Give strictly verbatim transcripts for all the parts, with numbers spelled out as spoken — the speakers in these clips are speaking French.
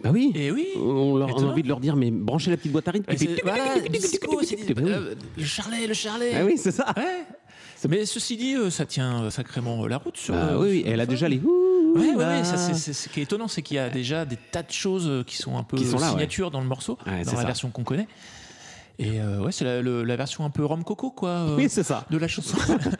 Bah oui. Et oui. On, leur, on a Étonnant. envie de leur dire, mais branchez la petite boîte à rythme. Et c'est- Voilà, disco, c'est dit, Bah oui. euh, le charlet, le charlet. Ah oui, c'est ça. Ouais. Mais ceci dit, euh, ça tient sacrément la route sur. Bah euh, oui, oui, sur elle la a fin. déjà les. Ouais, ouais, là. ouais, ça, c'est, c'est, ce qui est étonnant, c'est qu'il y a déjà des tas de choses euh, qui sont un peu Qui sont là, signatures dans le morceau, Ouais, dans c'est la ça. version qu'on connaît. Et euh, ouais, c'est la, le- la version un peu rhum coco, quoi. euh, Oui, c'est ça. de la chanson.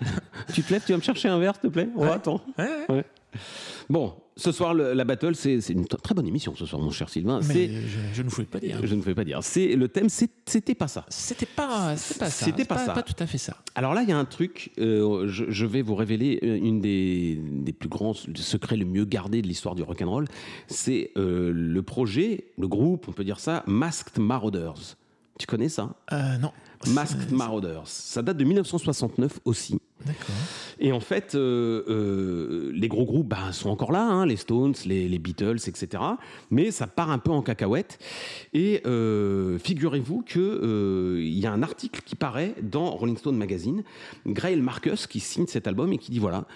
Tu te lèves, tu vas me chercher un verre, s'il te plaît. On Ouais. attend. Ouais, ouais. Ouais. Bon, ce soir, le- la battle, c'est, c'est une t- très bonne émission ce soir, mon cher Sylvain. Mais C'est, je, je ne voulais pas dire. je ne vais pas dire. C'est le thème, c'est- c'était pas ça. C'était pas, c'était pas ça. C'était C'est pas ça. Pas tout à fait ça. Alors là, il y a un truc. euh, je, je vais vous révéler une des, des plus grands secrets le mieux gardés de l'histoire du rock'n'roll. C'est euh, le projet, le groupe, on peut dire ça, Masked Marauders. Tu connais ça? Euh, non. Masked Marauders. Ça date de dix-neuf cent soixante-neuf aussi. D'accord. Et en fait, euh, euh, les gros groupes bah, sont encore là, hein, les Stones, les, les Beatles, et cetera. Mais ça part un peu en cacahuète. Et euh, figurez-vous qu'il euh, y a un article qui paraît dans Rolling Stone Magazine, Grail Marcus qui signe cet album et qui dit voilà,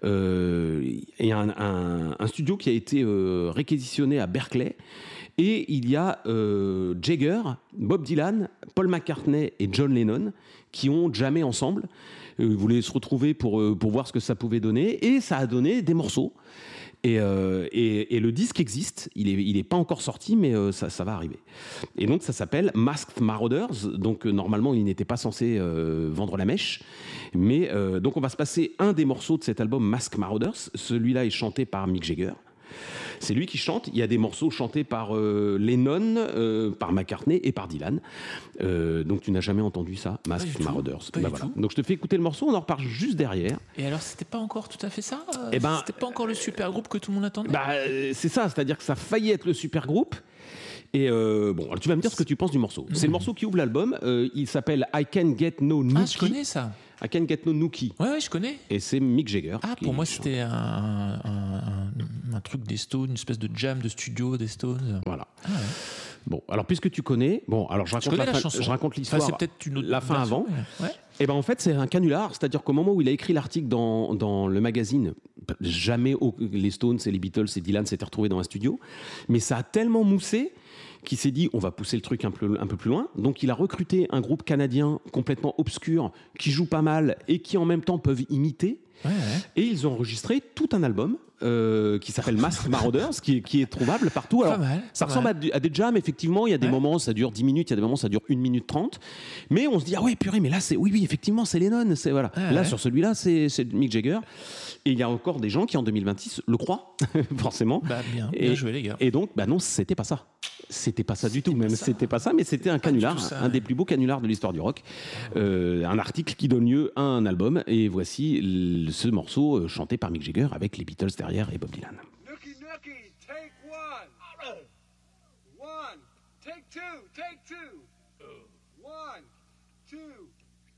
euh, il y a un, un, un studio qui a été euh, réquisitionné à Berkeley. Et il y a euh, Jagger, Bob Dylan, Paul McCartney et John Lennon qui ont jammé ensemble. Euh, ils voulaient se retrouver pour, euh, pour voir ce que ça pouvait donner. Et ça a donné des morceaux. Et, euh, et, et le disque existe. Il n'est il est pas encore sorti, mais euh, ça, ça va arriver. Et donc ça s'appelle Masked Marauders. Donc euh, normalement, il n'était pas censé euh, vendre la mèche. Mais euh, donc on va se passer un des morceaux de cet album Masked Marauders. Celui-là est chanté par Mick Jagger. C'est lui qui chante. Il y a des morceaux chantés par euh, Lennon, euh, par McCartney et par Dylan. Euh, donc tu n'as jamais entendu ça, Pas Masked du tout. Marauders. Pas Bah, du voilà. tout. Donc je te fais écouter le morceau, on en reparle juste derrière. Et alors, c'était pas encore tout à fait ça euh, Eh ben, C'était pas encore le super groupe que tout le monde attendait. Bah, euh, c'est ça, c'est-à-dire que ça a failli être le super groupe. Et euh, bon, alors tu vas me dire ce que tu penses du morceau. C'est le morceau qui ouvre l'album. Euh, il s'appelle I Can Get No Nookie. Ah, je connais ça. I Can Get No Nookie. Ouais, ouais, je connais. Et c'est Mick Jagger. Ah, qui pour moi, chante. c'était un, un, un- un truc des Stones, une espèce de jam de studio des Stones. Voilà. Ah ouais. Bon, alors puisque tu connais, bon, alors je Je raconte connais la, la fin- chanson. je raconte l'histoire. Enfin, c'est peut-être une autre la fin version, avant. mais- Ouais. Et ben en fait, c'est un canular, c'est-à-dire qu'au moment où il a écrit l'article dans, dans le magazine, jamais au- les Stones et les Beatles et Dylan s'étaient retrouvés dans un studio, mais ça a tellement moussé qu'il s'est dit on va pousser le truc un peu, un peu plus loin. Donc il a recruté un groupe canadien complètement obscur qui joue pas mal et qui en même temps peuvent imiter. Ouais, ouais. Et ils ont enregistré tout un album euh, qui s'appelle Masked Marauders, qui est, qui est trouvable partout. Alors, Pas mal, ça pas ressemble mal. à, du- à des jams, effectivement. Il y a des Ouais. moments, ça dure dix minutes, il y a des moments, ça dure une minute trente. Mais on se dit, ah ouais, purée, mais là, c'est, oui, oui, effectivement, c'est Lennon. C'est, voilà. Ouais, là, ouais. sur celui-là, c'est, c'est Mick Jagger. Et il y a encore des gens qui, en deux mille vingt-six, le croient, forcément. Bah, bien, Et- bien joué, les gars. Et donc, bah non, c'était pas ça. C'était pas ça du tout, C'était même. pas ça. C'était pas ça, mais c'était un Pas du canular, tout ça, un ouais. des plus beaux canulars de l'histoire du rock. Euh, un article qui donne lieu à un album. Et voici l- ce morceau euh, chanté par Mick Jagger avec les Beatles derrière et Bob Dylan. Nookie nookie, take one. One. Take two, take two. One, two.